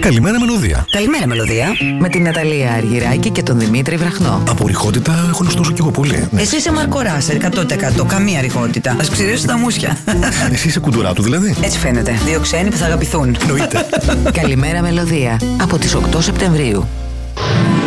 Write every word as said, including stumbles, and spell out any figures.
Καλημέρα μελωδία. Καλημέρα μελωδία. Με την Ναταλία Αργυράκη και τον Δημήτρη Βραχνό. Από ρηχότητα έχω να σου δώσω κι εγώ πολύ. Εσύ είσαι Μαρκοράς, εκατό τοις εκατό. Καμία ρηχότητα. Ας ξηρίσω τα μουσια. Εσύ είσαι κουντουράτου δηλαδή. Έτσι φαίνεται. Δύο ξένοι που θα αγαπηθούν. Εννοείται. Καλημέρα μελωδία. Από τις οκτώ Σεπτεμβρίου.